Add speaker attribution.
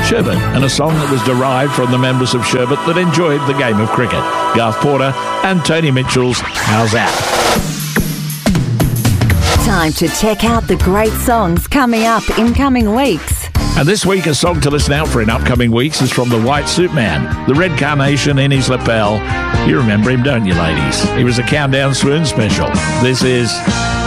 Speaker 1: Sherbet, and a song that was derived from the members of Sherbet that enjoyed the game of cricket. Garth Porter and Tony Mitchell's How's That?
Speaker 2: Time to check out the great songs coming up in coming weeks.
Speaker 1: And this week, a song to listen out for in upcoming weeks is from the White Suit Man, the red carnation in his lapel. You remember him, don't you, ladies? He was a Countdown Swoon special. This is